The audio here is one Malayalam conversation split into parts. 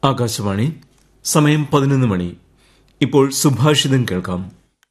ആകാശവാണി. സമയം 11 മണി. ഇപ്പോൾ സുഭാഷിതം കേൾക്കാം.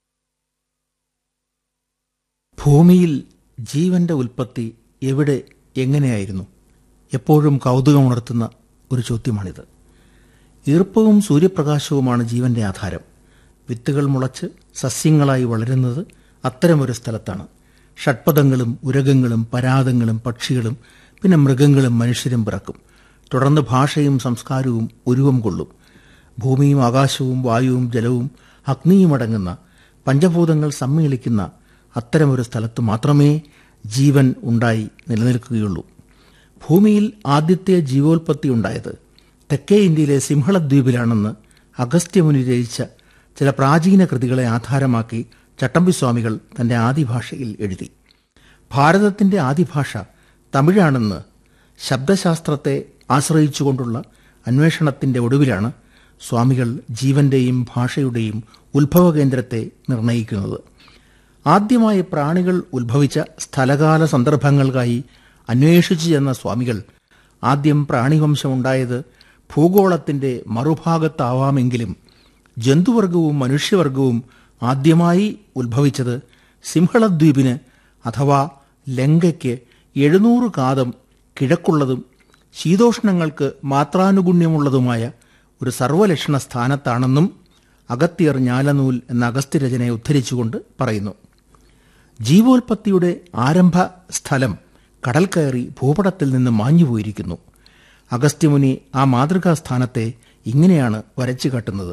ഭൂമിയിൽ ജീവന്റെ ഉൽപ്പത്തി എവിടെ, എങ്ങനെയായിരുന്നു? എപ്പോഴും കൗതുകമുണർത്തുന്ന ഒരു ചോദ്യമാണിത്. ഈർപ്പവും സൂര്യപ്രകാശവുമാണ് ജീവന്റെ ആധാരം. വിത്തുകൾ മുളച്ച് സസ്യങ്ങളായി വളരുന്നത് അത്തരമൊരു സ്ഥലത്താണ്. ഷഡ്പദങ്ങളും ഉരകങ്ങളും പരാതങ്ങളും പക്ഷികളും പിന്നെ മൃഗങ്ങളും മനുഷ്യരും പിറക്കും. തുടർന്ന് ഭാഷയും സംസ്കാരവും ഉരുവം കൊള്ളും. ഭൂമിയും ആകാശവും വായുവും ജലവും അഗ്നിയുമടങ്ങുന്ന പഞ്ചഭൂതങ്ങൾ സമ്മേളിക്കുന്ന അത്തരമൊരു സ്ഥലത്ത് മാത്രമേ ജീവൻ ഉണ്ടായി നിലനിൽക്കുകയുള്ളൂ. ഭൂമിയിൽ ആദ്യത്തെ ജീവോൽപത്തി ഉണ്ടായത് തെക്കേ ഇന്ത്യയിലെ സിംഹളദ്വീപിലാണെന്ന് അഗസ്ത്യമുനി രചിച്ച ചില പ്രാചീന കൃതികളെ ആധാരമാക്കി ചട്ടമ്പിസ്വാമികൾ തന്റെ ആദിഭാഷയിൽ എഴുതി. ഭാരതത്തിന്റെ ആദിഭാഷ തമിഴാണെന്ന് ശബ്ദശാസ്ത്രത്തെ ആശ്രയിച്ചുകൊണ്ടുള്ള അന്വേഷണത്തിന്റെ ഒടുവിലാണ് സ്വാമികൾ ജീവന്റെയും ഭാഷയുടെയും ഉത്ഭവകേന്ദ്രത്തെ നിർണയിക്കുന്നത്. ആദ്യമായി പ്രാണികൾ ഉത്ഭവിച്ച സ്ഥലകാല സന്ദർഭങ്ങൾക്കായി അന്വേഷിച്ചു ചെന്ന സ്വാമികൾ ആദ്യം പ്രാണിവംശമുണ്ടായത് ഭൂഗോളത്തിന്റെ മറുഭാഗത്താവാമെങ്കിലും ജന്തുവർഗവും മനുഷ്യവർഗവും ആദ്യമായി ഉത്ഭവിച്ചത് സിംഹളദ്വീപിന് അഥവാ ലങ്കയ്ക്ക് 700 കാതം കിഴക്കുള്ളതും ശീതോഷ്ണങ്ങൾക്ക് മാത്രാനുഗുണ്യമുള്ളതുമായ ഒരു സർവലക്ഷണ സ്ഥാനത്താണെന്നും അഗസ്ത്യർ ഞാലനൂൽ എന്ന അഗസ്ത്യരചനയെ ഉദ്ധരിച്ചുകൊണ്ട് പറയുന്നു. ജീവോൽപത്തിയുടെ ആരംഭ സ്ഥലം കടൽ കയറി ഭൂപടത്തിൽ നിന്ന് മാഞ്ഞുപോയിരിക്കുന്നു. അഗസ്ത്യമുനി ആ മാതൃകാസ്ഥാനത്തെ ഇങ്ങനെയാണ് വരച്ചു കാട്ടുന്നത്.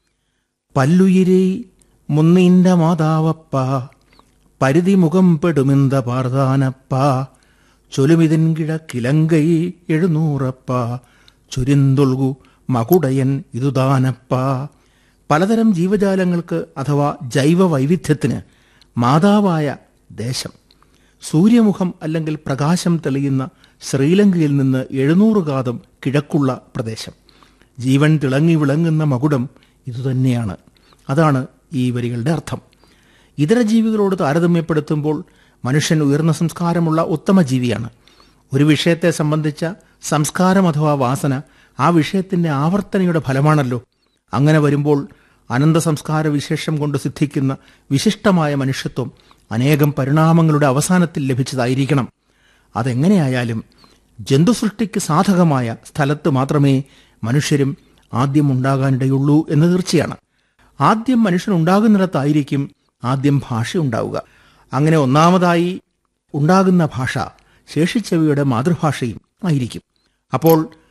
പല്ലുയിരേ മുന്നീന്റെ മാതാവപ്പ പരിധി മുഖം പെടുമെന്ത പാർദാനപ്പ ചൊലുമിതിൻ കിഴക്കിലങ്കൈ 700 ചുരിന്തൊൾകു മകുടയൻ ഇതുദാനപ്പ. പലതരം ജീവജാലങ്ങൾക്ക് അഥവാ ജൈവ വൈവിധ്യത്തിന് മാതാവായ ദേശം, സൂര്യമുഖം അല്ലെങ്കിൽ പ്രകാശം തെളിയുന്ന ശ്രീലങ്കയിൽ നിന്ന് 700 കാതം കിഴക്കുള്ള പ്രദേശം. ജീവൻ തിളങ്ങി വിളങ്ങുന്ന മകുടം ഇതുതന്നെയാണ്. അതാണ് ഈ വരികളുടെ അർത്ഥം. ഇതര ജീവികളോട് താരതമ്യപ്പെടുത്തുമ്പോൾ മനുഷ്യൻ ഉയർന്ന സംസ്കാരമുള്ള ഉത്തമ ജീവിയാണ്. ഒരു വിഷയത്തെ സംബന്ധിച്ച സംസ്കാരം അഥവാ വാസന ആ വിഷയത്തിന്റെ ആവർത്തനയുടെ ഫലമാണല്ലോ. അങ്ങനെ വരുമ്പോൾ അനന്ത സംസ്കാര വിശേഷം കൊണ്ട് സിദ്ധിക്കുന്ന വിശിഷ്ടമായ മനുഷ്യത്വം അനേകം പരിണാമങ്ങളുടെ അവസാനത്തിൽ ലഭിച്ചതായിരിക്കണം. അതെങ്ങനെയായാലും ജന്തുസൃഷ്ടിക്ക് സാധകമായ സ്ഥലത്ത് മാത്രമേ മനുഷ്യരും ആദ്യം ഉണ്ടാകാനിടയുള്ളൂ എന്ന് തീർച്ചയാണ്. ആദ്യം മനുഷ്യനുണ്ടാകുന്നിടത്തായിരിക്കും ആദ്യം ഭാഷ ഉണ്ടാവുക. അങ്ങനെ ഒന്നാമതായി ഉണ്ടാകുന്ന ഭാഷ ശേഷിച്ചവയുടെ മാതൃഭാഷയും ആയിരിക്കും. അപ്പോൾ